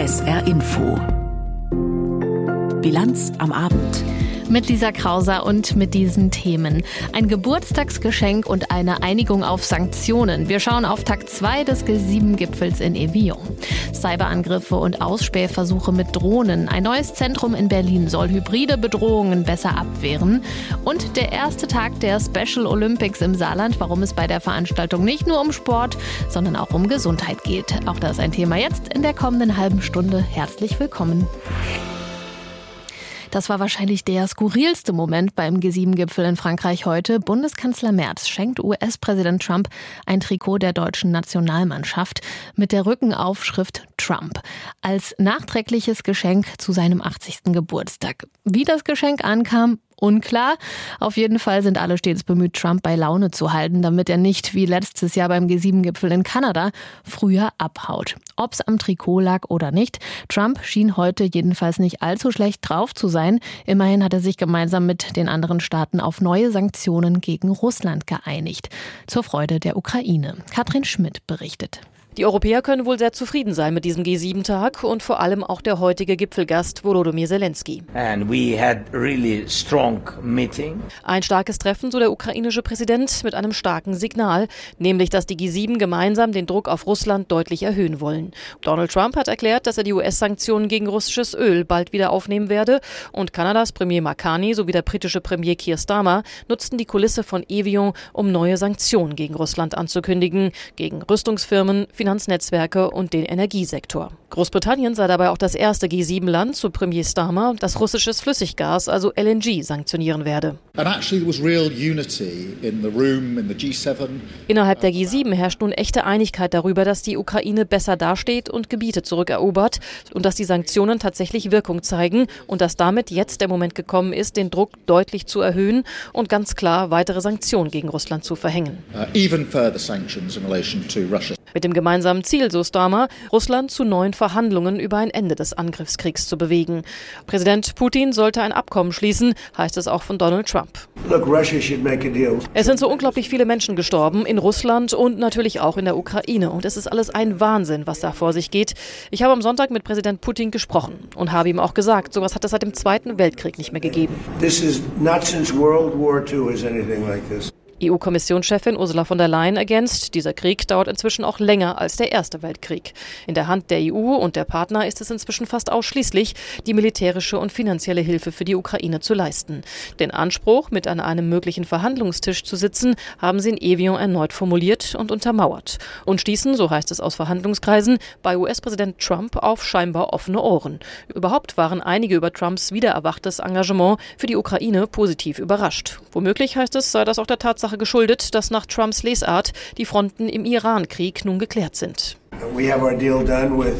SR Info. Bilanz am Abend. Mit Lisa Krauser und mit diesen Themen. Ein Geburtstagsgeschenk und eine Einigung auf Sanktionen. Wir schauen auf Tag 2 des G7-Gipfels in Evian. Cyberangriffe und Ausspähversuche mit Drohnen. Ein neues Zentrum in Berlin soll hybride Bedrohungen besser abwehren. Und der erste Tag der Special Olympics im Saarland. Warum es bei der Veranstaltung nicht nur um Sport, sondern auch um Gesundheit geht. Auch das ist ein Thema jetzt in der kommenden halben Stunde. Herzlich willkommen. Das war wahrscheinlich der skurrilste Moment beim G7-Gipfel in Frankreich heute. Bundeskanzler Merz schenkt US-Präsident Trump ein Trikot der deutschen Nationalmannschaft mit der Rückenaufschrift Trump als nachträgliches Geschenk zu seinem 80. Geburtstag. Wie das Geschenk ankam, unklar. Auf jeden Fall sind alle stets bemüht, Trump bei Laune zu halten, damit er nicht, wie letztes Jahr beim G7-Gipfel in Kanada, früher abhaut. Ob es am Trikot lag oder nicht, Trump schien heute jedenfalls nicht allzu schlecht drauf zu sein. Immerhin hat er sich gemeinsam mit den anderen Staaten auf neue Sanktionen gegen Russland geeinigt. Zur Freude der Ukraine. Katrin Schmidt berichtet. Die Europäer können wohl sehr zufrieden sein mit diesem G7-Tag und vor allem auch der heutige Gipfelgast Volodymyr Zelensky. Ein starkes Treffen, so der ukrainische Präsident, mit einem starken Signal, nämlich, dass die G7 gemeinsam den Druck auf Russland deutlich erhöhen wollen. Donald Trump hat erklärt, dass er die US-Sanktionen gegen russisches Öl bald wieder aufnehmen werde und Kanadas Premier Markani sowie der britische Premier Keir Starmer nutzten die Kulisse von Evian, um neue Sanktionen gegen Russland anzukündigen, gegen Rüstungsfirmen, Finanznetzwerke und den Energiesektor. Großbritannien sei dabei auch das erste G7-Land, so Premier Starmer, das russisches Flüssiggas, also LNG, sanktionieren werde. Innerhalb der G7 herrscht nun echte Einigkeit darüber, dass die Ukraine besser dasteht und Gebiete zurückerobert und dass die Sanktionen tatsächlich Wirkung zeigen und dass damit jetzt der Moment gekommen ist, den Druck deutlich zu erhöhen und ganz klar weitere Sanktionen gegen Russland zu verhängen. Mit dem gemeinsamen Ziel, so Starmer, Russland zu neuen Verhandlungen über ein Ende des Angriffskriegs zu bewegen. Präsident Putin sollte ein Abkommen schließen, heißt es auch von Donald Trump. Es sind so unglaublich viele Menschen gestorben in Russland und natürlich auch in der Ukraine. Und es ist alles ein Wahnsinn, was da vor sich geht. Ich habe am Sonntag mit Präsident Putin gesprochen und habe ihm auch gesagt, sowas hat es seit dem Zweiten Weltkrieg nicht mehr gegeben. This is not since World War II is anything like this. EU-Kommissionschefin Ursula von der Leyen ergänzt, dieser Krieg dauert inzwischen auch länger als der Erste Weltkrieg. In der Hand der EU und der Partner ist es inzwischen fast ausschließlich, die militärische und finanzielle Hilfe für die Ukraine zu leisten. Den Anspruch, mit an einem möglichen Verhandlungstisch zu sitzen, haben sie in Evian erneut formuliert und untermauert. Und stießen, so heißt es aus Verhandlungskreisen, bei US-Präsident Trump auf scheinbar offene Ohren. Überhaupt waren einige über Trumps wiedererwachtes Engagement für die Ukraine positiv überrascht. Womöglich, heißt es, sei das auch der Tatsache geschuldet, dass nach Trumps Lesart die Fronten im Iran-Krieg nun geklärt sind. We have our deal done with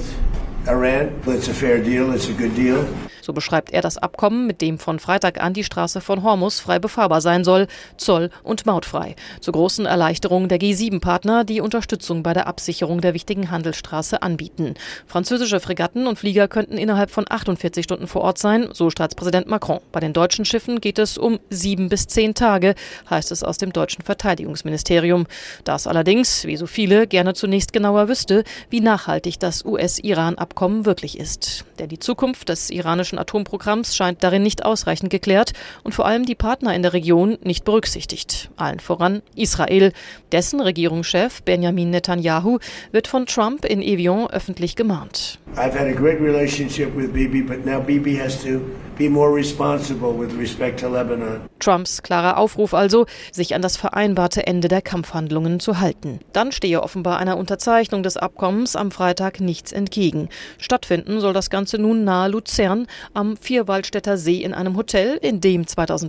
Iran. It's a fair deal, it's a good deal. So beschreibt er das Abkommen, mit dem von Freitag an die Straße von Hormuz frei befahrbar sein soll, zoll- und mautfrei. Zur großen Erleichterung der G7-Partner, die Unterstützung bei der Absicherung der wichtigen Handelsstraße anbieten. Französische Fregatten und Flieger könnten innerhalb von 48 Stunden vor Ort sein, so Staatspräsident Macron. Bei den deutschen Schiffen geht es um 7 bis 10 Tage, heißt es aus dem deutschen Verteidigungsministerium. Das allerdings, wie so viele, gerne zunächst genauer wüsste, wie nachhaltig das US-Iran-Abkommen wirklich ist. Denn die Zukunft des iranischen Atomprogramms scheint darin nicht ausreichend geklärt und vor allem die Partner in der Region nicht berücksichtigt. Allen voran Israel. Dessen Regierungschef Benjamin Netanyahu wird von Trump in Evian öffentlich gemahnt. I've had a great relationship with Bibi, but now Bibi has to be more responsible with respect to Lebanon. Trumps klarer Aufruf also, sich an das vereinbarte Ende der Kampfhandlungen zu halten. Dann stehe offenbar einer Unterzeichnung des Abkommens am Freitag nichts entgegen. Stattfinden soll das Ganze nun nahe Luzern am Vierwaldstätter See in einem Hotel, in dem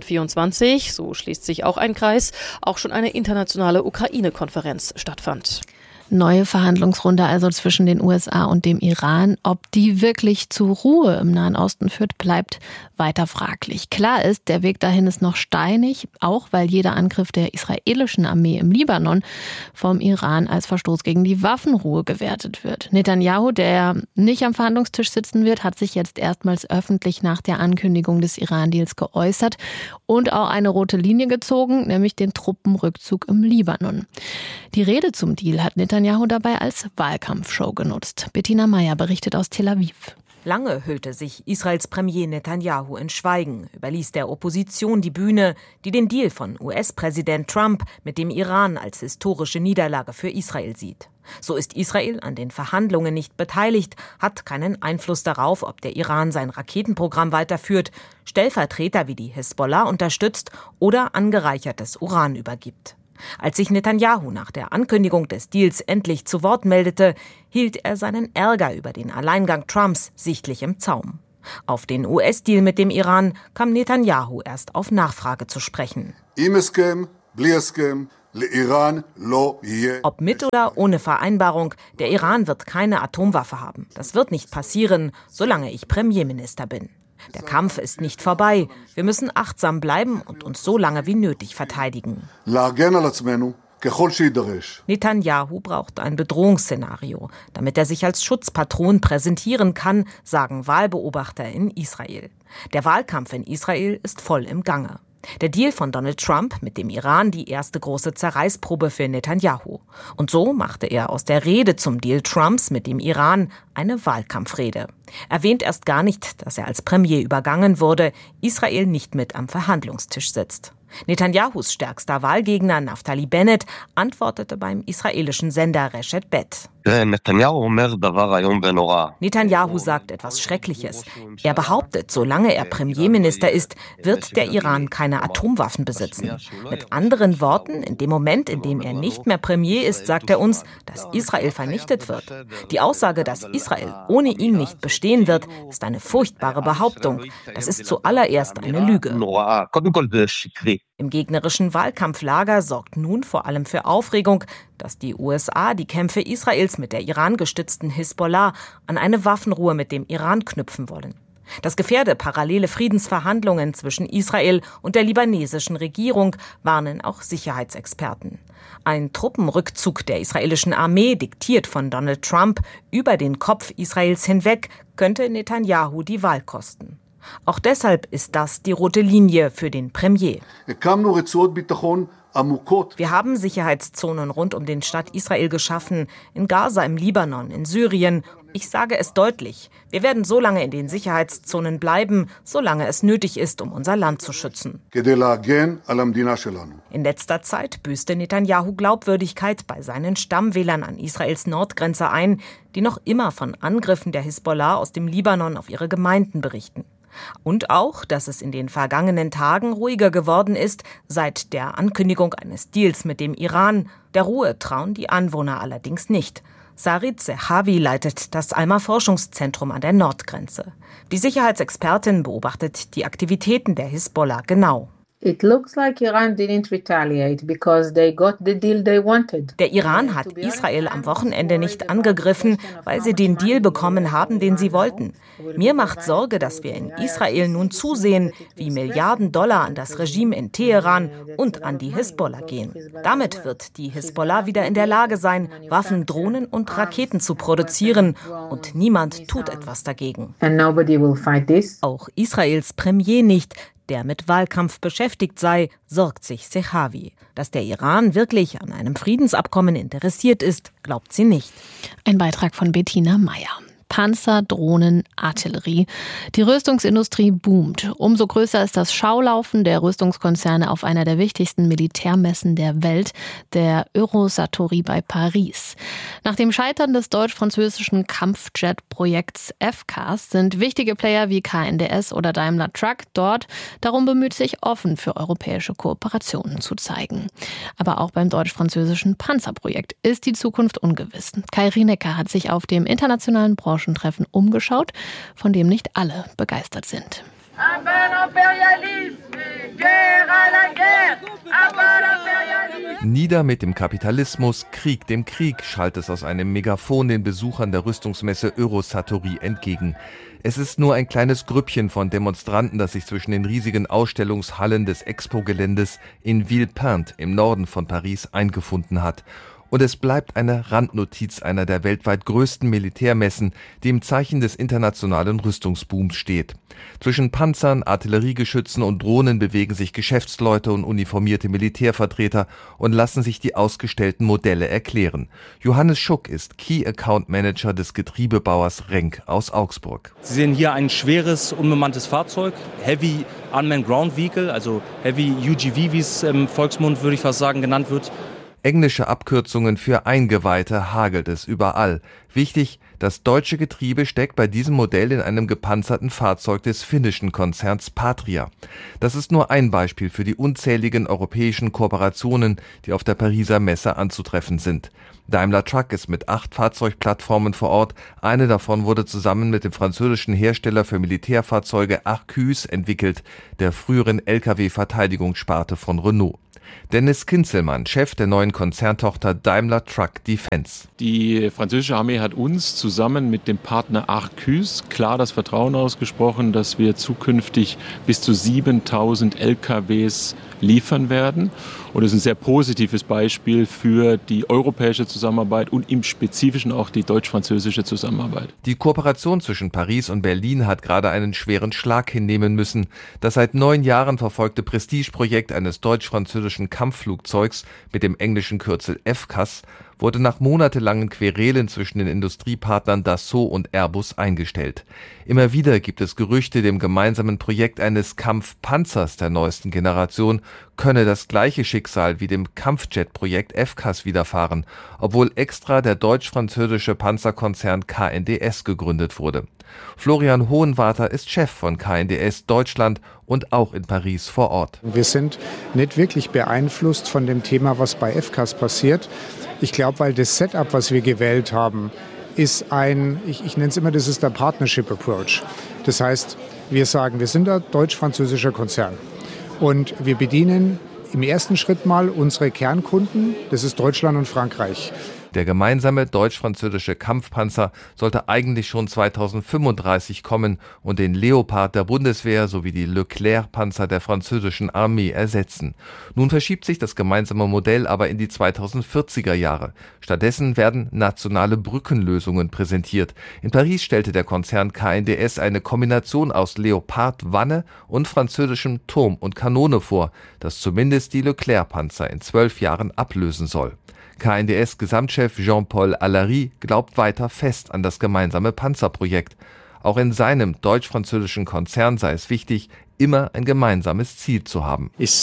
2024, so schließt sich auch ein Kreis, auch schon eine internationale Ukraine-Konferenz stattfand. Neue Verhandlungsrunde also zwischen den USA und dem Iran. Ob die wirklich zur Ruhe im Nahen Osten führt, bleibt weiter fraglich. Klar ist, der Weg dahin ist noch steinig, auch weil jeder Angriff der israelischen Armee im Libanon vom Iran als Verstoß gegen die Waffenruhe gewertet wird. Netanyahu, der nicht am Verhandlungstisch sitzen wird, hat sich jetzt erstmals öffentlich nach der Ankündigung des Iran-Deals geäußert und auch eine rote Linie gezogen, nämlich den Truppenrückzug im Libanon. Die Rede zum Deal hat Netanyahu Netanyahu dabei als Wahlkampfshow genutzt. Bettina Meyer berichtet aus Tel Aviv. Lange hüllte sich Israels Premier Netanyahu in Schweigen, überließ der Opposition die Bühne, die den Deal von US-Präsident Trump mit dem Iran als historische Niederlage für Israel sieht. So ist Israel an den Verhandlungen nicht beteiligt, hat keinen Einfluss darauf, ob der Iran sein Raketenprogramm weiterführt, Stellvertreter wie die Hisbollah unterstützt oder angereichertes Uran übergibt. Als sich Netanyahu nach der Ankündigung des Deals endlich zu Wort meldete, hielt er seinen Ärger über den Alleingang Trumps sichtlich im Zaum. Auf den US-Deal mit dem Iran kam Netanyahu erst auf Nachfrage zu sprechen. Ob mit oder ohne Vereinbarung, der Iran wird keine Atomwaffe haben. Das wird nicht passieren, solange ich Premierminister bin. Der Kampf ist nicht vorbei. Wir müssen achtsam bleiben und uns so lange wie nötig verteidigen. Netanyahu braucht ein Bedrohungsszenario, damit er sich als Schutzpatron präsentieren kann, sagen Wahlbeobachter in Israel. Der Wahlkampf in Israel ist voll im Gange. Der Deal von Donald Trump mit dem Iran die erste große Zerreißprobe für Netanyahu. Und so machte er aus der Rede zum Deal Trumps mit dem Iran eine Wahlkampfrede. Erwähnt erst gar nicht, dass er als Premier übergangen wurde, Israel nicht mit am Verhandlungstisch sitzt. Netanyahus stärkster Wahlgegner Naftali Bennett antwortete beim israelischen Sender Reshet Bet. Netanyahu sagt etwas Schreckliches. Er behauptet, solange er Premierminister ist, wird der Iran keine Atomwaffen besitzen. Mit anderen Worten, in dem Moment, in dem er nicht mehr Premier ist, sagt er uns, dass Israel vernichtet wird. Die Aussage, dass Israel ohne ihn nicht bestehen wird, ist eine furchtbare Behauptung. Das ist zuallererst eine Lüge. Im gegnerischen Wahlkampflager sorgt nun vor allem für Aufregung, dass die USA die Kämpfe Israels mit der Iran-gestützten Hisbollah an eine Waffenruhe mit dem Iran knüpfen wollen. Das gefährde parallele Friedensverhandlungen zwischen Israel und der libanesischen Regierung, warnen auch Sicherheitsexperten. Ein Truppenrückzug der israelischen Armee, diktiert von Donald Trump, über den Kopf Israels hinweg, könnte Netanyahu die Wahl kosten. Auch deshalb ist das die rote Linie für den Premier. Wir haben Sicherheitszonen rund um den Staat Israel geschaffen, in Gaza, im Libanon, in Syrien. Ich sage es deutlich, wir werden so lange in den Sicherheitszonen bleiben, solange es nötig ist, um unser Land zu schützen. In letzter Zeit büßte Netanyahu Glaubwürdigkeit bei seinen Stammwählern an Israels Nordgrenze ein, die noch immer von Angriffen der Hisbollah aus dem Libanon auf ihre Gemeinden berichten. Und auch, dass es in den vergangenen Tagen ruhiger geworden ist, seit der Ankündigung eines Deals mit dem Iran. Der Ruhe trauen die Anwohner allerdings nicht. Sarit Zehavi leitet das Alma-Forschungszentrum an der Nordgrenze. Die Sicherheitsexpertin beobachtet die Aktivitäten der Hisbollah genau. It looks like Iran didn't retaliate because they got the deal they wanted. Der Iran hat Israel am Wochenende nicht angegriffen, weil sie den Deal bekommen haben, den sie wollten. Mir macht Sorge, dass wir in Israel nun zusehen, wie Milliarden Dollar an das Regime in Teheran und an die Hisbollah gehen. Damit wird die Hisbollah wieder in der Lage sein, Waffen, Drohnen und Raketen zu produzieren. Und niemand tut etwas dagegen. Auch Israels Premier nicht, der mit Wahlkampf beschäftigt sei, sorgt sich Zehavi. Dass der Iran wirklich an einem Friedensabkommen interessiert ist, glaubt sie nicht. Ein Beitrag von Bettina Meyer. Panzer, Drohnen, Artillerie. Die Rüstungsindustrie boomt. Umso größer ist das Schaulaufen der Rüstungskonzerne auf einer der wichtigsten Militärmessen der Welt, der Eurosatory bei Paris. Nach dem Scheitern des deutsch-französischen Kampfjet-Projekts FCAS sind wichtige Player wie KNDS oder Daimler Truck dort darum bemüht, sich offen für europäische Kooperationen zu zeigen. Aber auch beim deutsch-französischen Panzerprojekt ist die Zukunft ungewiss. Kai Rienecker hat sich auf dem internationalen Branchentreffen umgeschaut, von dem nicht alle begeistert sind. Nieder mit dem Kapitalismus, Krieg dem Krieg, schallt es aus einem Megafon den Besuchern der Rüstungsmesse Eurosatory entgegen. Es ist nur ein kleines Grüppchen von Demonstranten, das sich zwischen den riesigen Ausstellungshallen des Expo-Geländes in Villepinte im Norden von Paris eingefunden hat. Und es bleibt eine Randnotiz einer der weltweit größten Militärmessen, die im Zeichen des internationalen Rüstungsbooms steht. Zwischen Panzern, Artilleriegeschützen und Drohnen bewegen sich Geschäftsleute und uniformierte Militärvertreter und lassen sich die ausgestellten Modelle erklären. Johannes Schuck ist Key Account Manager des Getriebebauers Renk aus Augsburg. Sie sehen hier ein schweres, unbemanntes Fahrzeug, Heavy Unmanned Ground Vehicle, also Heavy UGV, wie es im Volksmund, würde ich fast sagen, genannt wird. Englische Abkürzungen für Eingeweihte hagelt es überall. Wichtig, das deutsche Getriebe steckt bei diesem Modell in einem gepanzerten Fahrzeug des finnischen Konzerns Patria. Das ist nur ein Beispiel für die unzähligen europäischen Kooperationen, die auf der Pariser Messe anzutreffen sind. Daimler Truck ist mit 8 Fahrzeugplattformen vor Ort. Eine davon wurde zusammen mit dem französischen Hersteller für Militärfahrzeuge Arquus entwickelt, der früheren Lkw-Verteidigungssparte von Renault. Dennis Kinzelmann, Chef der neuen Konzerntochter Daimler Truck Defense. Die französische Armee hat uns zusammen mit dem Partner Arquus klar das Vertrauen ausgesprochen, dass wir zukünftig bis zu 7000 LKWs liefern werden. Und es ist ein sehr positives Beispiel für die europäische Zusammenarbeit und im Spezifischen auch die deutsch-französische Zusammenarbeit. Die Kooperation zwischen Paris und Berlin hat gerade einen schweren Schlag hinnehmen müssen. Das seit 9 Jahren verfolgte Prestigeprojekt eines deutsch-französischen Kampfflugzeugs mit dem englischen Kürzel FCAS wurde nach monatelangen Querelen zwischen den Industriepartnern Dassault und Airbus eingestellt. Immer wieder gibt es Gerüchte, dem gemeinsamen Projekt eines Kampfpanzers der neuesten Generation könne das gleiche Schicksal wie dem Kampfjet-Projekt FCAS widerfahren, obwohl extra der deutsch-französische Panzerkonzern KNDS gegründet wurde. Florian Hohenwarter ist Chef von KNDS Deutschland und auch in Paris vor Ort. Wir sind nicht wirklich beeinflusst von dem Thema, was bei FCAS passiert. Ich glaube, weil das Setup, was wir gewählt haben, ist ich nenne es immer, das ist der Partnership Approach. Das heißt, wir sagen, wir sind ein deutsch-französischer Konzern und wir bedienen im ersten Schritt mal unsere Kernkunden, das ist Deutschland und Frankreich. Der gemeinsame deutsch-französische Kampfpanzer sollte eigentlich schon 2035 kommen und den Leopard der Bundeswehr sowie die Leclerc-Panzer der französischen Armee ersetzen. Nun verschiebt sich das gemeinsame Modell aber in die 2040er Jahre. Stattdessen werden nationale Brückenlösungen präsentiert. In Paris stellte der Konzern KNDS eine Kombination aus Leopard-Wanne und französischem Turm und Kanone vor, das zumindest die Leclerc-Panzer in 12 Jahren ablösen soll. KNDS-Gesamtchef Jean-Paul Allary glaubt weiter fest an das gemeinsame Panzerprojekt. Auch in seinem deutsch-französischen Konzern sei es wichtig, immer ein gemeinsames Ziel zu haben. Dann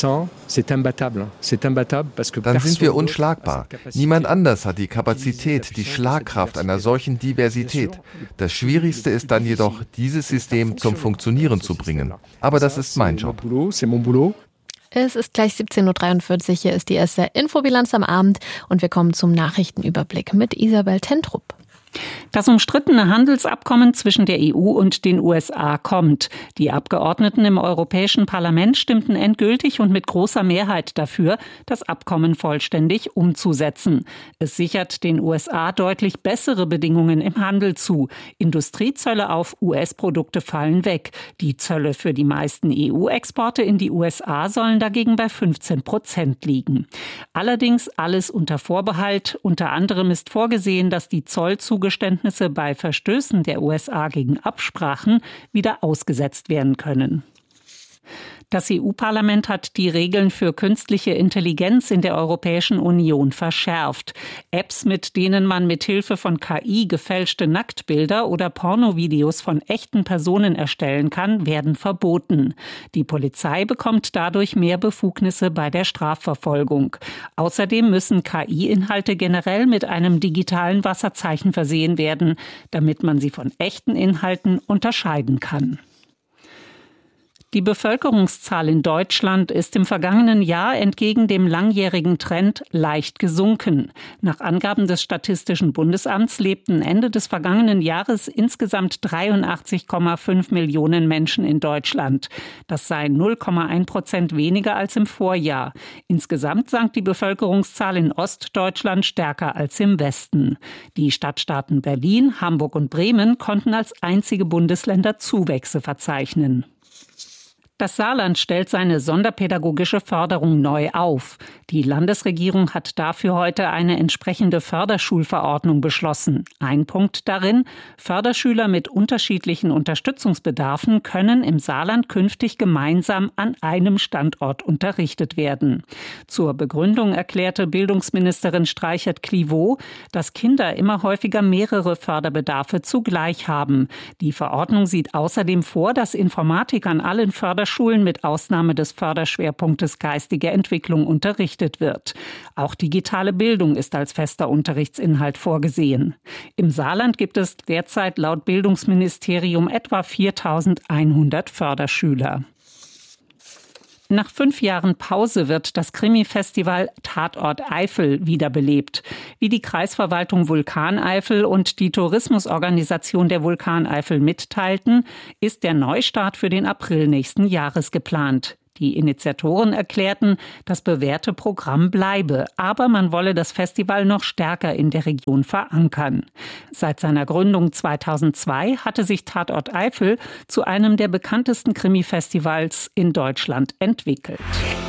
sind wir unschlagbar. Niemand anders hat die Kapazität, die Schlagkraft einer solchen Diversität. Das Schwierigste ist dann jedoch, dieses System zum Funktionieren zu bringen. Aber das ist mein Job. Es ist gleich 17.43 Uhr, hier ist die erste Infobilanz am Abend und wir kommen zum Nachrichtenüberblick mit Isabel Tentrup. Das umstrittene Handelsabkommen zwischen der EU und den USA kommt. Die Abgeordneten im Europäischen Parlament stimmten endgültig und mit großer Mehrheit dafür, das Abkommen vollständig umzusetzen. Es sichert den USA deutlich bessere Bedingungen im Handel zu. Industriezölle auf US-Produkte fallen weg. Die Zölle für die meisten EU-Exporte in die USA sollen dagegen bei 15% liegen. Allerdings alles unter Vorbehalt. Unter anderem ist vorgesehen, dass die Zollzugeständnisse bei Verstößen der USA gegen Absprachen wieder ausgesetzt werden können. Das EU-Parlament hat die Regeln für künstliche Intelligenz in der Europäischen Union verschärft. Apps, mit denen man mit Hilfe von KI gefälschte Nacktbilder oder Pornovideos von echten Personen erstellen kann, werden verboten. Die Polizei bekommt dadurch mehr Befugnisse bei der Strafverfolgung. Außerdem müssen KI-Inhalte generell mit einem digitalen Wasserzeichen versehen werden, damit man sie von echten Inhalten unterscheiden kann. Die Bevölkerungszahl in Deutschland ist im vergangenen Jahr entgegen dem langjährigen Trend leicht gesunken. Nach Angaben des Statistischen Bundesamts lebten Ende des vergangenen Jahres insgesamt 83,5 Millionen Menschen in Deutschland. Das sei 0,1% weniger als im Vorjahr. Insgesamt sank die Bevölkerungszahl in Ostdeutschland stärker als im Westen. Die Stadtstaaten Berlin, Hamburg und Bremen konnten als einzige Bundesländer Zuwächse verzeichnen. Das Saarland stellt seine sonderpädagogische Förderung neu auf. Die Landesregierung hat dafür heute eine entsprechende Förderschulverordnung beschlossen. Ein Punkt darin: Förderschüler mit unterschiedlichen Unterstützungsbedarfen können im Saarland künftig gemeinsam an einem Standort unterrichtet werden. Zur Begründung erklärte Bildungsministerin Streichert-Clivaux, dass Kinder immer häufiger mehrere Förderbedarfe zugleich haben. Die Verordnung sieht außerdem vor, dass Informatik an allen Förderschulen mit Ausnahme des Förderschwerpunktes geistige Entwicklung unterrichtet wird. Auch digitale Bildung ist als fester Unterrichtsinhalt vorgesehen. Im Saarland gibt es derzeit laut Bildungsministerium etwa 4.100 Förderschüler. Nach 5 Jahren Pause wird das Krimi-Festival Tatort Eifel wiederbelebt. Wie die Kreisverwaltung Vulkaneifel und die Tourismusorganisation der Vulkaneifel mitteilten, ist der Neustart für den April nächsten Jahres geplant. Die Initiatoren erklärten, das bewährte Programm bleibe, aber man wolle das Festival noch stärker in der Region verankern. Seit seiner Gründung 2002 hatte sich Tatort Eifel zu einem der bekanntesten Krimi-Festivals in Deutschland entwickelt.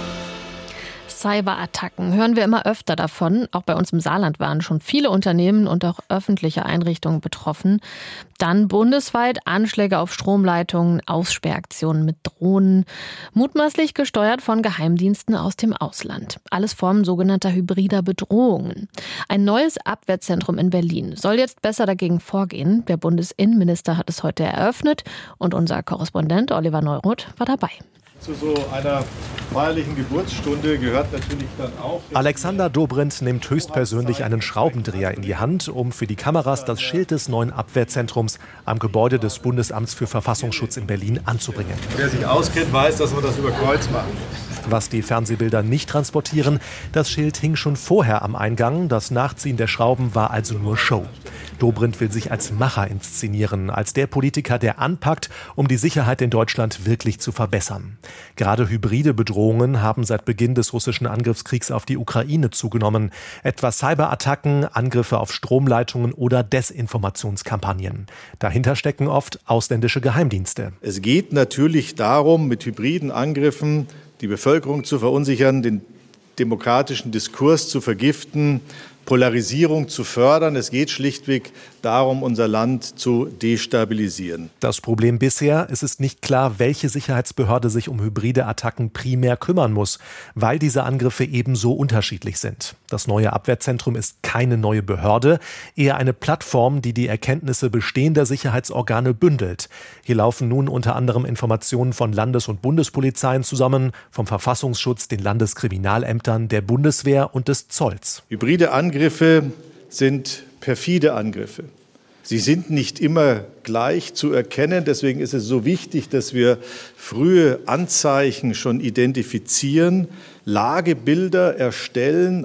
Cyberattacken hören wir immer öfter davon. Auch bei uns im Saarland waren schon viele Unternehmen und auch öffentliche Einrichtungen betroffen. Dann bundesweit Anschläge auf Stromleitungen, Aussperraktionen mit Drohnen, mutmaßlich gesteuert von Geheimdiensten aus dem Ausland. Alles Formen sogenannter hybrider Bedrohungen. Ein neues Abwehrzentrum in Berlin soll jetzt besser dagegen vorgehen. Der Bundesinnenminister hat es heute eröffnet und unser Korrespondent Oliver Neuroth war dabei. Zu so einer feierlichen Geburtsstunde gehört natürlich dann auch... Alexander Dobrindt nimmt höchstpersönlich einen Schraubendreher in die Hand, um für die Kameras das Schild des neuen Abwehrzentrums am Gebäude des Bundesamts für Verfassungsschutz in Berlin anzubringen. Wer sich auskennt, weiß, dass wir das über Kreuz machen. Was die Fernsehbilder nicht transportieren, das Schild hing schon vorher am Eingang. Das Nachziehen der Schrauben war also nur Show. Dobrindt will sich als Macher inszenieren, als der Politiker, der anpackt, um die Sicherheit in Deutschland wirklich zu verbessern. Gerade hybride Bedrohungen haben seit Beginn des russischen Angriffskriegs auf die Ukraine zugenommen. Etwa Cyberattacken, Angriffe auf Stromleitungen oder Desinformationskampagnen. Dahinter stecken oft ausländische Geheimdienste. Es geht natürlich darum, mit hybriden Angriffen die Bevölkerung zu verunsichern, den demokratischen Diskurs zu vergiften, Polarisierung zu fördern. Es geht schlichtweg darum, unser Land zu destabilisieren. Das Problem bisher: Es ist nicht klar, welche Sicherheitsbehörde sich um hybride Attacken primär kümmern muss, weil diese Angriffe eben so unterschiedlich sind. Das neue Abwehrzentrum ist keine neue Behörde, eher eine Plattform, die die Erkenntnisse bestehender Sicherheitsorgane bündelt. Hier laufen nun unter anderem Informationen von Landes- und Bundespolizeien zusammen, vom Verfassungsschutz, den Landeskriminalämtern, der Bundeswehr und des Zolls. Hybride Angriffe sind perfide Angriffe. Sie sind nicht immer gleich zu erkennen. Deswegen ist es so wichtig, dass wir frühe Anzeichen schon identifizieren, Lagebilder erstellen,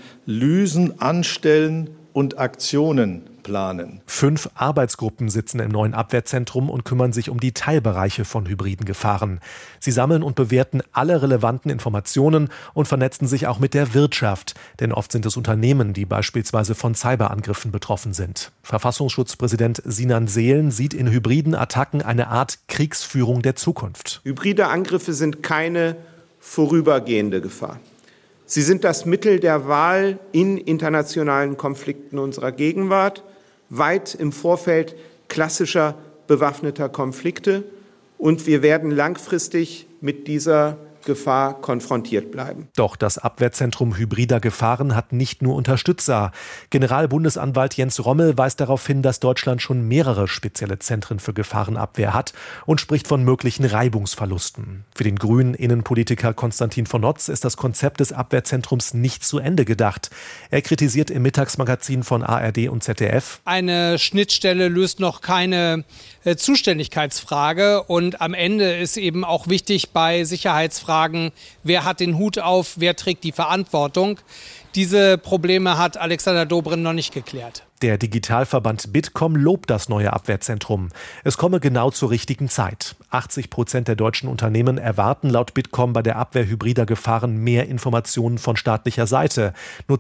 Analysen anstellen und Aktionen planen. 5 Arbeitsgruppen sitzen im neuen Abwehrzentrum und kümmern sich um die Teilbereiche von hybriden Gefahren. Sie sammeln und bewerten alle relevanten Informationen und vernetzen sich auch mit der Wirtschaft. Denn oft sind es Unternehmen, die beispielsweise von Cyberangriffen betroffen sind. Verfassungsschutzpräsident Sinan Seelen sieht in hybriden Attacken eine Art Kriegsführung der Zukunft. Hybride Angriffe sind keine vorübergehende Gefahr. Sie sind das Mittel der Wahl in internationalen Konflikten unserer Gegenwart, weit im Vorfeld klassischer bewaffneter Konflikte. Und wir werden langfristig mit dieser Gefahr konfrontiert bleiben. Doch das Abwehrzentrum hybrider Gefahren hat nicht nur Unterstützer. Generalbundesanwalt Jens Rommel weist darauf hin, dass Deutschland schon mehrere spezielle Zentren für Gefahrenabwehr hat und spricht von möglichen Reibungsverlusten. Für den grünen Innenpolitiker Konstantin von Notz ist das Konzept des Abwehrzentrums nicht zu Ende gedacht. Er kritisiert im Mittagsmagazin von ARD und ZDF: Eine Schnittstelle löst noch keine Zuständigkeitsfrage und am Ende ist eben auch wichtig bei Sicherheitsfragen, wer hat den Hut auf, wer trägt die Verantwortung. Diese Probleme hat Alexander Dobrindt noch nicht geklärt. Der Digitalverband Bitkom lobt das neue Abwehrzentrum. Es komme genau zur richtigen Zeit. 80% der deutschen Unternehmen erwarten laut Bitkom bei der Abwehr hybrider Gefahren mehr Informationen von staatlicher Seite. Nur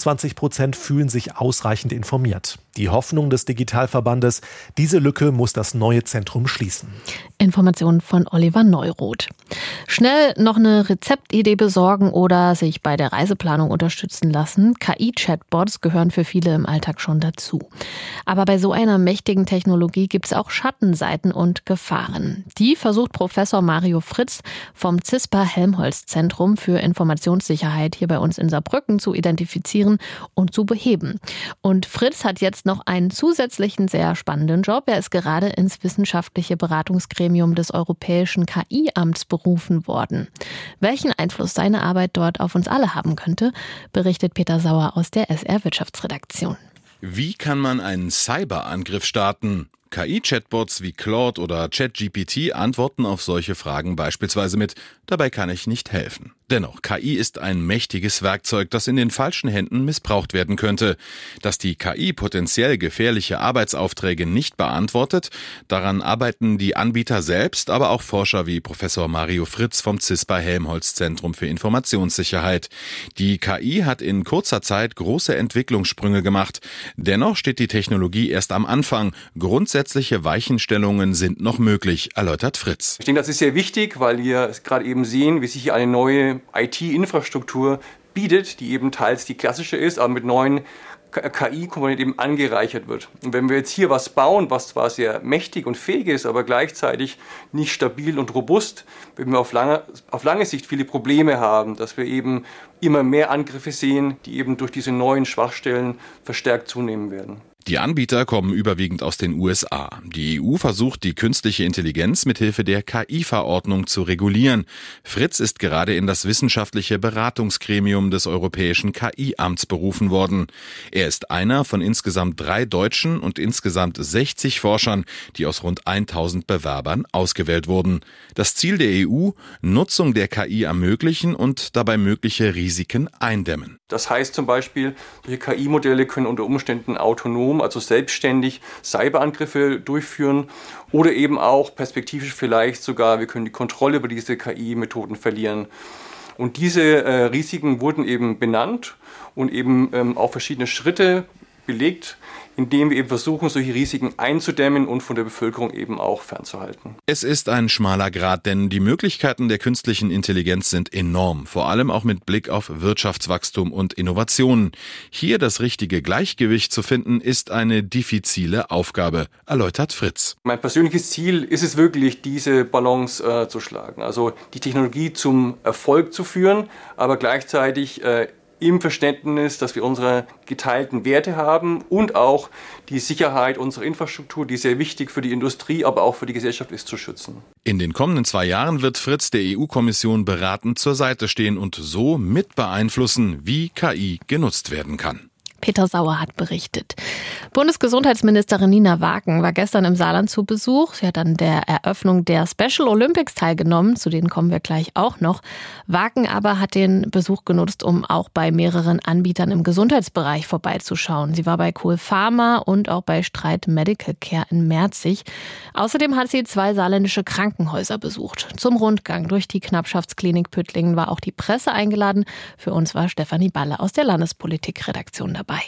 22% fühlen sich ausreichend informiert. Die Hoffnung des Digitalverbandes, diese Lücke muss das neue Zentrum schließen. Informationen von Oliver Neuroth. Schnell noch eine Rezeptidee besorgen oder sich bei der Reiseplanung unterstützen lassen. KI-Chatbots gehören für viele im Alltag schon dazu. Aber bei so einer mächtigen Technologie gibt es auch Schattenseiten und Gefahren. Die versucht Professor Mario Fritz vom CISPA-Helmholtz-Zentrum für Informationssicherheit hier bei uns in Saarbrücken zu identifizieren und zu beheben. Und Fritz hat jetzt noch einen zusätzlichen sehr spannenden Job. Er ist gerade ins wissenschaftliche Beratungsgremium des Europäischen KI-Amts berufen worden. Welchen Einfluss seine Arbeit dort auf uns alle haben könnte, berichtet Peter Sauer aus der SR-Wirtschaftsredaktion. Wie kann man einen Cyberangriff starten? KI-Chatbots wie Claude oder ChatGPT antworten auf solche Fragen beispielsweise mit „Dabei kann ich nicht helfen". Dennoch, KI ist ein mächtiges Werkzeug, das in den falschen Händen missbraucht werden könnte. Dass die KI potenziell gefährliche Arbeitsaufträge nicht beantwortet, daran arbeiten die Anbieter selbst, aber auch Forscher wie Professor Mario Fritz vom CISPA-Helmholtz-Zentrum für Informationssicherheit. Die KI hat in kurzer Zeit große Entwicklungssprünge gemacht. Dennoch steht die Technologie erst am Anfang. Grundsätzliche Weichenstellungen sind noch möglich, erläutert Fritz. Ich denke, das ist sehr wichtig, weil wir gerade eben sehen, wie sich hier eine neue IT-Infrastruktur bietet, die eben teils die klassische ist, aber mit neuen KI-Komponenten eben angereichert wird. Und wenn wir jetzt hier was bauen, was zwar sehr mächtig und fähig ist, aber gleichzeitig nicht stabil und robust, werden wir auf lange Sicht viele Probleme haben, dass wir eben immer mehr Angriffe sehen, die eben durch diese neuen Schwachstellen verstärkt zunehmen werden. Die Anbieter kommen überwiegend aus den USA. Die EU versucht, die künstliche Intelligenz mithilfe der KI-Verordnung zu regulieren. Fritz ist gerade in das wissenschaftliche Beratungsgremium des Europäischen KI-Amts berufen worden. Er ist einer von insgesamt 3 Deutschen und insgesamt 60 Forschern, die aus rund 1000 Bewerbern ausgewählt wurden. Das Ziel der EU: Nutzung der KI ermöglichen und dabei mögliche Risiken eindämmen. Das heißt zum Beispiel, solche KI-Modelle können unter Umständen autonom, also selbstständig Cyberangriffe durchführen oder eben auch perspektivisch vielleicht sogar, wir können die Kontrolle über diese KI-Methoden verlieren. Und diese Risiken wurden eben benannt und eben auf verschiedene Schritte belegt, indem wir eben versuchen, solche Risiken einzudämmen und von der Bevölkerung eben auch fernzuhalten. Es ist ein schmaler Grat, denn die Möglichkeiten der künstlichen Intelligenz sind enorm, vor allem auch mit Blick auf Wirtschaftswachstum und Innovationen. Hier das richtige Gleichgewicht zu finden, ist eine diffizile Aufgabe, erläutert Fritz. Mein persönliches Ziel ist es wirklich, diese Balance zu schlagen, also die Technologie zum Erfolg zu führen, aber gleichzeitig im Verständnis, dass wir unsere geteilten Werte haben und auch die Sicherheit unserer Infrastruktur, die sehr wichtig für die Industrie, aber auch für die Gesellschaft ist, zu schützen. In den kommenden 2 Jahren wird Fritz der EU-Kommission beratend zur Seite stehen und so mit beeinflussen, wie KI genutzt werden kann. Peter Sauer hat berichtet. Bundesgesundheitsministerin Nina Wagen war gestern im Saarland zu Besuch. Sie hat an der Eröffnung der Special Olympics teilgenommen, zu denen kommen wir gleich auch noch. Wagen aber hat den Besuch genutzt, um auch bei mehreren Anbietern im Gesundheitsbereich vorbeizuschauen. Sie war bei Cool Pharma und auch bei Streit Medical Care in Merzig. Außerdem hat sie 2 saarländische Krankenhäuser besucht. Zum Rundgang durch die Knappschaftsklinik Püttlingen war auch die Presse eingeladen. Für uns war Stefanie Balle aus der Landespolitik-Redaktion dabei.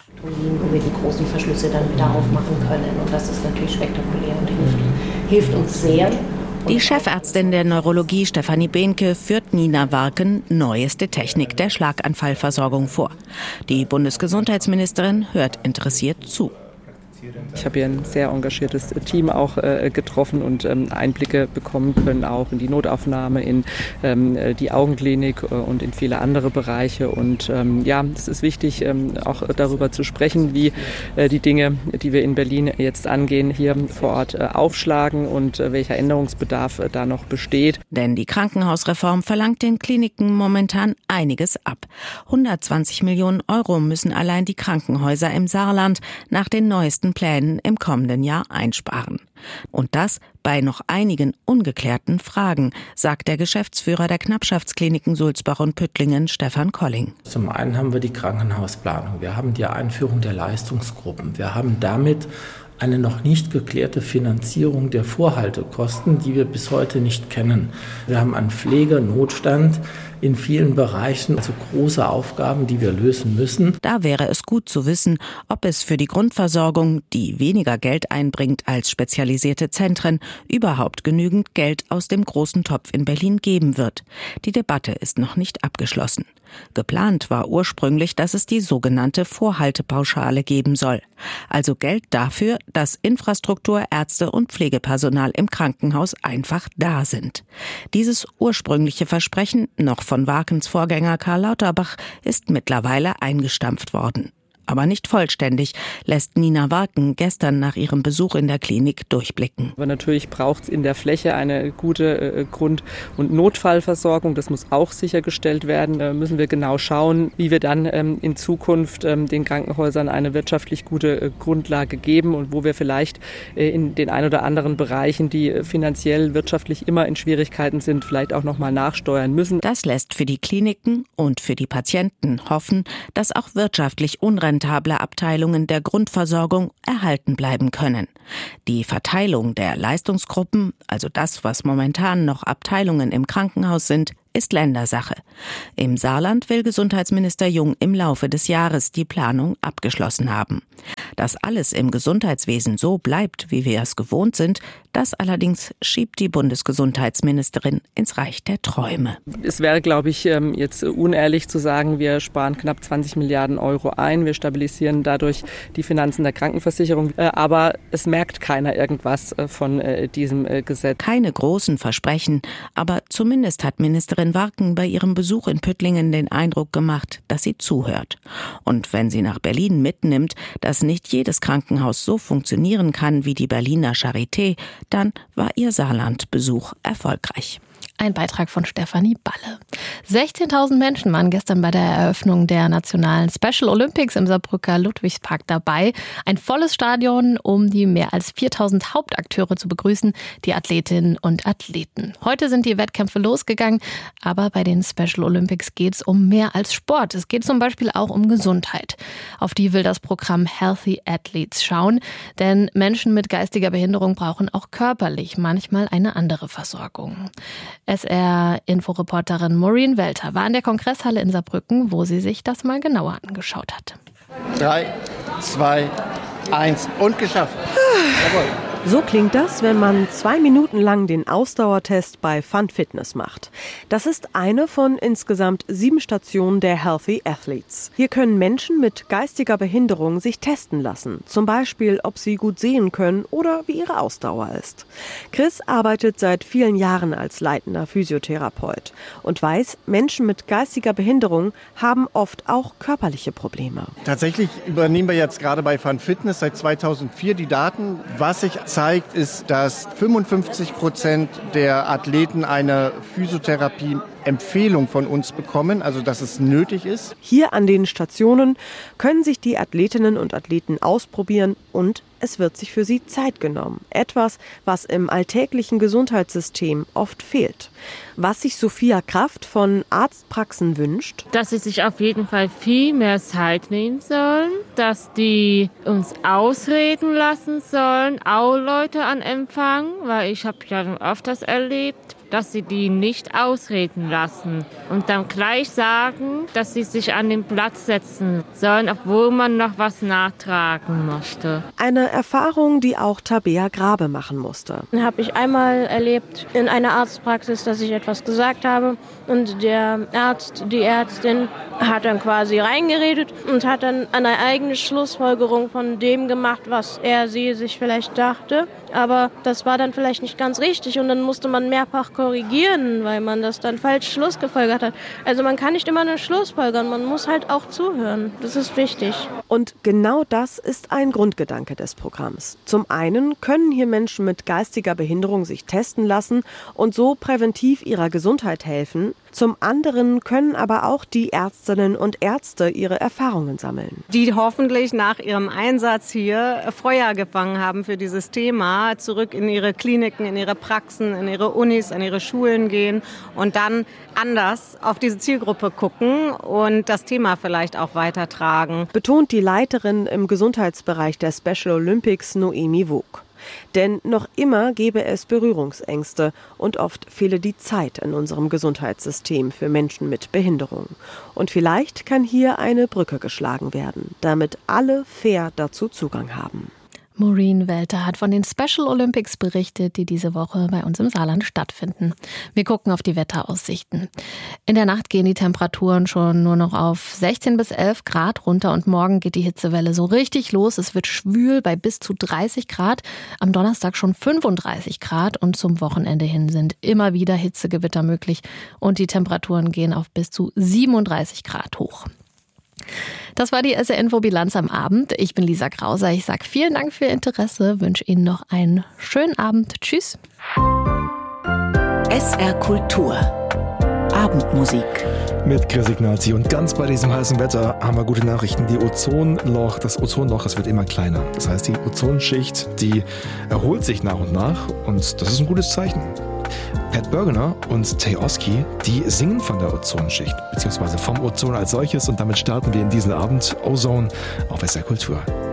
Wo wir die großen Verschlüsse dann wieder aufmachen können. Und das ist natürlich spektakulär und hilft uns sehr. Die Chefärztin der Neurologie Stefanie Behnke führt Nina Wagen neueste Technik der Schlaganfallversorgung vor. Die Bundesgesundheitsministerin hört interessiert zu. Ich habe hier ein sehr engagiertes Team auch getroffen und Einblicke bekommen können, auch in die Notaufnahme, in die Augenklinik und in viele andere Bereiche. Und ja, es ist wichtig, auch darüber zu sprechen, wie die Dinge, die wir in Berlin jetzt angehen, hier vor Ort aufschlagen und welcher Änderungsbedarf da noch besteht. Denn die Krankenhausreform verlangt den Kliniken momentan einiges ab. 120 Millionen € müssen allein die Krankenhäuser im Saarland nach den neuesten geplanten Plänen im kommenden Jahr einsparen. Und das bei noch einigen ungeklärten Fragen, sagt der Geschäftsführer der Knappschaftskliniken Sulzbach und Püttlingen, Stefan Colling. Zum einen haben wir die Krankenhausplanung, wir haben die Einführung der Leistungsgruppen, wir haben damit eine noch nicht geklärte Finanzierung der Vorhaltekosten, die wir bis heute nicht kennen. Wir haben einen Pflegenotstand in vielen Bereichen, also große Aufgaben, die wir lösen müssen. Da wäre es gut zu wissen, ob es für die Grundversorgung, die weniger Geld einbringt als spezialisierte Zentren, überhaupt genügend Geld aus dem großen Topf in Berlin geben wird. Die Debatte ist noch nicht abgeschlossen. Geplant war ursprünglich, dass es die sogenannte Vorhaltepauschale geben soll. Also Geld dafür, dass Infrastruktur, Ärzte und Pflegepersonal im Krankenhaus einfach da sind. Dieses ursprüngliche Versprechen, noch von Warkens Vorgänger Karl Lauterbach, ist mittlerweile eingestampft worden. Aber nicht vollständig, lässt Nina Warken gestern nach ihrem Besuch in der Klinik durchblicken. Aber natürlich braucht es in der Fläche eine gute Grund- und Notfallversorgung. Das muss auch sichergestellt werden. Da müssen wir genau schauen, wie wir dann in Zukunft den Krankenhäusern eine wirtschaftlich gute Grundlage geben und wo wir vielleicht in den ein oder anderen Bereichen, die finanziell, wirtschaftlich immer in Schwierigkeiten sind, vielleicht auch nochmal nachsteuern müssen. Das lässt für die Kliniken und für die Patienten hoffen, dass auch wirtschaftlich unrentable Abteilungen der Grundversorgung erhalten bleiben können. Die Verteilung der Leistungsgruppen, also das, was momentan noch Abteilungen im Krankenhaus sind, ist Ländersache. Im Saarland will Gesundheitsminister Jung im Laufe des Jahres die Planung abgeschlossen haben. Dass alles im Gesundheitswesen so bleibt, wie wir es gewohnt sind, das allerdings schiebt die Bundesgesundheitsministerin ins Reich der Träume. Es wäre, glaube ich, jetzt unehrlich zu sagen, wir sparen knapp 20 Milliarden Euro ein, wir stabilisieren dadurch die Finanzen der Krankenversicherung, aber es merkt keiner irgendwas von diesem Gesetz. Keine großen Versprechen, aber zumindest hat Ministerin Warken bei ihrem Besuch in Püttlingen den Eindruck gemacht, dass sie zuhört. Und wenn sie nach Berlin mitnimmt, dass nicht jedes Krankenhaus so funktionieren kann wie die Berliner Charité, dann war ihr Saarland-Besuch erfolgreich. Ein Beitrag von Stefanie Balle. 16.000 Menschen waren gestern bei der Eröffnung der nationalen Special Olympics im Saarbrücker Ludwigspark dabei. Ein volles Stadion, um die mehr als 4.000 Hauptakteure zu begrüßen, die Athletinnen und Athleten. Heute sind die Wettkämpfe losgegangen, aber bei den Special Olympics geht es um mehr als Sport. Es geht zum Beispiel auch um Gesundheit. Auf die will das Programm Healthy Athletes schauen, denn Menschen mit geistiger Behinderung brauchen auch körperlich manchmal eine andere Versorgung. SR-Inforeporterin Maureen Welter war in der Kongresshalle in Saarbrücken, wo sie sich das mal genauer angeschaut hat. 3, 2, 1 und geschafft. Jawohl. So klingt das, wenn man 2 Minuten lang den Ausdauertest bei Fun Fitness macht. Das ist eine von insgesamt 7 Stationen der Healthy Athletes. Hier können Menschen mit geistiger Behinderung sich testen lassen. Zum Beispiel, ob sie gut sehen können oder wie ihre Ausdauer ist. Chris arbeitet seit vielen Jahren als leitender Physiotherapeut und weiß, Menschen mit geistiger Behinderung haben oft auch körperliche Probleme. Tatsächlich übernehmen wir jetzt gerade bei Fun Fitness seit 2004 die Daten. Was sich zeigt, ist, dass 55% der Athleten eine Physiotherapie-Empfehlung von uns bekommen, also dass es nötig ist. Hier an den Stationen können sich die Athletinnen und Athleten ausprobieren und es wird sich für sie Zeit genommen. Etwas, was im alltäglichen Gesundheitssystem oft fehlt. Was sich Sophia Kraft von Arztpraxen wünscht? Dass sie sich auf jeden Fall viel mehr Zeit nehmen sollen, dass die uns ausreden lassen sollen, auch Leute an Empfang, weil ich habe ja schon öfters erlebt, dass sie die nicht ausreden lassen und dann gleich sagen, dass sie sich an den Platz setzen sollen, obwohl man noch was nachtragen möchte. Eine Erfahrung, die auch Tabea Grabe machen musste. Habe ich einmal erlebt in einer Arztpraxis, dass ich etwas gesagt habe und der Arzt, die Ärztin hat dann quasi reingeredet und hat dann eine eigene Schlussfolgerung von dem gemacht, was sie sich vielleicht dachte. Aber das war dann vielleicht nicht ganz richtig und dann musste man mehrfach korrigieren, weil man das dann falsch schlussgefolgert hat. Also man kann nicht immer nur schlussfolgern, man muss halt auch zuhören. Das ist wichtig. Und genau das ist ein Grundgedanke des Programms. Zum einen können hier Menschen mit geistiger Behinderung sich testen lassen und so präventiv ihrer Gesundheit helfen. Zum anderen können aber auch die Ärztinnen und Ärzte ihre Erfahrungen sammeln. Die hoffentlich nach ihrem Einsatz hier Feuer gefangen haben für dieses Thema, zurück in ihre Kliniken, in ihre Praxen, in ihre Unis, in ihre Schulen gehen und dann anders auf diese Zielgruppe gucken und das Thema vielleicht auch weitertragen. Betont die Leiterin im Gesundheitsbereich der Special Olympics, Noemi Vogt. Denn noch immer gäbe es Berührungsängste und oft fehle die Zeit in unserem Gesundheitssystem für Menschen mit Behinderung. Und vielleicht kann hier eine Brücke geschlagen werden, damit alle fair dazu Zugang haben. Maureen Welter hat von den Special Olympics berichtet, die diese Woche bei uns im Saarland stattfinden. Wir gucken auf die Wetteraussichten. In der Nacht gehen die Temperaturen schon nur noch auf 16 bis 11 Grad runter und morgen geht die Hitzewelle so richtig los. Es wird schwül bei bis zu 30 Grad, am Donnerstag schon 35 Grad und zum Wochenende hin sind immer wieder Hitzegewitter möglich und die Temperaturen gehen auf bis zu 37 Grad hoch. Das war die SR-Info-Bilanz am Abend. Ich bin Lisa Krauser. Ich sage vielen Dank für Ihr Interesse, wünsche Ihnen noch einen schönen Abend. Tschüss. SR Kultur. Abendmusik. Mit Chris Ignazzi. Und ganz bei diesem heißen Wetter haben wir gute Nachrichten. Das Ozonloch, das wird immer kleiner. Das heißt, die Ozonschicht, die erholt sich nach und nach. Und das ist ein gutes Zeichen. Pat Bergener und Tay Oski, die singen von der Ozonschicht, beziehungsweise vom Ozon als solches. Und damit starten wir in diesen Abend Ozone auf SR Kultur.